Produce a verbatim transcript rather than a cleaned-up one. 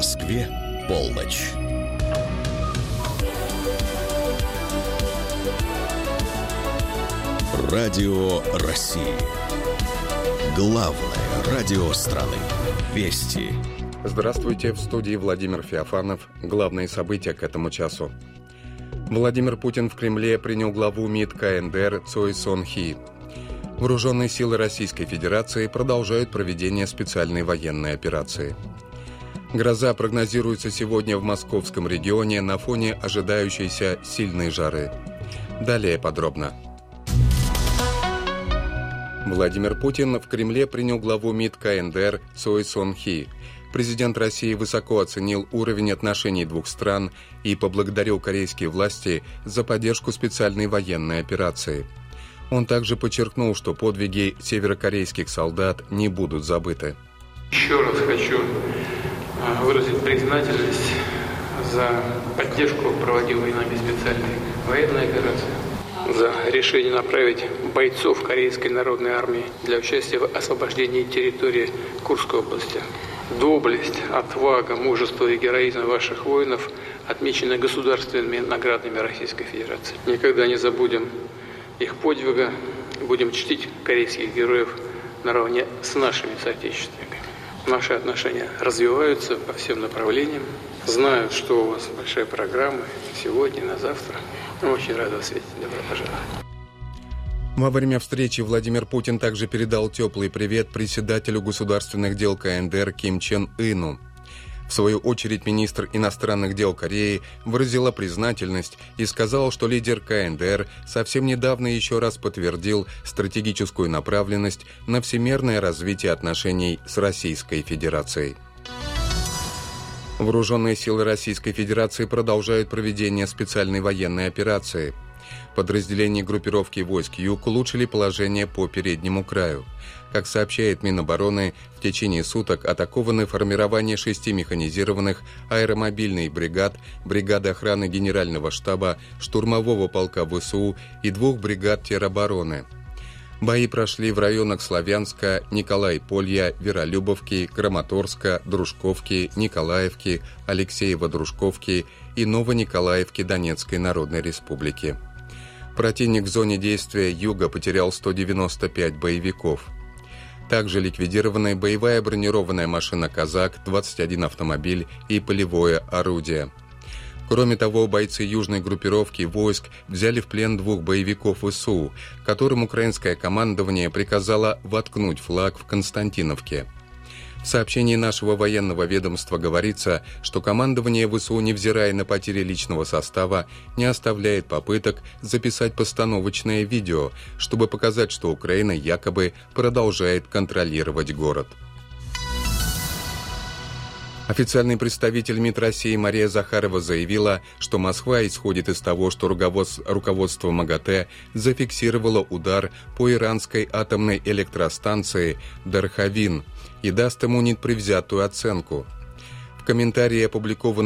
Москве полночь. Радио России. Главное радио страны. Вести. Здравствуйте, в студии Владимир Феофанов. Главные события к этому часу. Владимир Путин в Кремле принял главу МИД ка эн дэ эр Цой Сон Хи. Вооруженные силы Российской Федерации продолжают проведение специальной военной операции. Гроза прогнозируется сегодня в московском регионе на фоне ожидающейся сильной жары. Далее подробно. Владимир Путин в Кремле принял главу МИД ка эн дэ эр Цой Сон Хи. Президент России высоко оценил уровень отношений двух стран и поблагодарил корейские власти за поддержку специальной военной операции. Он также подчеркнул, что подвиги северокорейских солдат не будут забыты. Еще раз хочу выразить признательность за поддержку проводимой нами специальной военной операции, за решение направить бойцов Корейской народной армии для участия в освобождении территории Курской области. Доблесть, отвага, мужество и героизм ваших воинов отмечены государственными наградами Российской Федерации. Никогда не забудем их подвига, будем чтить корейских героев наравне с нашими соотечественниками. Наши отношения развиваются по всем направлениям. Знаю, что у вас большая программа сегодня, на завтра. Очень рад вас видеть. Добро пожаловать. Во время встречи Владимир Путин также передал теплый привет председателю государственных дел ка эн дэ эр Ким Чен Ыну. В свою очередь министр иностранных дел Кореи выразила признательность и сказал, что лидер ка эн дэ эр совсем недавно еще раз подтвердил стратегическую направленность на всемирное развитие отношений с Российской Федерацией. Вооруженные силы Российской Федерации продолжают проведение специальной военной операции. Подразделения группировки войск Юг улучшили положение по переднему краю. Как сообщает Минобороны, в течение суток атакованы формирования шести механизированных аэромобильных бригад, бригады охраны Генерального штаба, штурмового полка вэ эс у и двух бригад теробороны. Бои прошли в районах Славянска, Николай-Полья, Веролюбовки, Краматорска, Дружковки, Николаевки, Алексеево-Дружковки и Новониколаевки Донецкой Народной Республики. Противник в зоне действия Юга потерял сто девяносто пять боевиков. Также ликвидированы боевая бронированная машина «Казак», двадцать один автомобиль и полевое орудие. Кроме того, бойцы южной группировки войск взяли в плен двух боевиков вэ эс у, которым украинское командование приказало воткнуть флаг в Константиновке. В сообщении нашего военного ведомства говорится, что командование вэ эс у, невзирая на потери личного состава, не оставляет попыток записать постановочное видео, чтобы показать, что Украина якобы продолжает контролировать город. Официальный представитель МИД России Мария Захарова заявила, что Москва исходит из того, что руководство МАГАТЭ зафиксировало удар по иранской атомной электростанции Дархавин и даст ему непредвзятую оценку. В комментарии, опубликованном